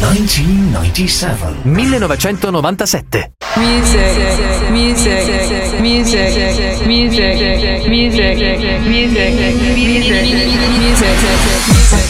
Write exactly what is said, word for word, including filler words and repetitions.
millenovecentonovantasette. millenovecentonovantasette. Music, music, music, music, music, music, music, music, music.